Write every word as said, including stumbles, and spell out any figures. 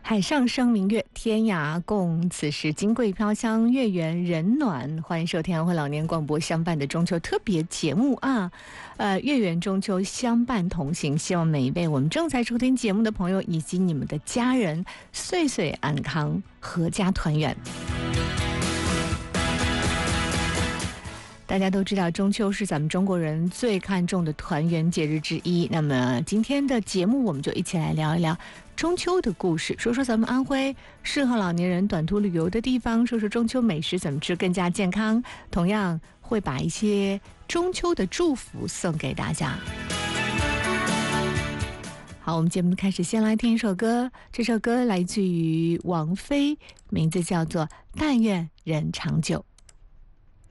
海上生明月，天涯共此时。金桂飘香，月圆人暖。欢迎收听安徽老年广播相伴的中秋特别节目啊！呃，月圆中秋相伴同行，希望每一位我们正在收听节目的朋友以及你们的家人，岁岁安康，阖家团圆。大家都知道，中秋是咱们中国人最看重的团圆节日之一。那么今天的节目，我们就一起来聊一聊中秋的故事，说说咱们安徽适合老年人短途旅游的地方，说说中秋美食怎么吃更加健康。同样会把一些中秋的祝福送给大家。好，我们节目开始，先来听一首歌。这首歌来自于王菲，名字叫做《但愿人长久》。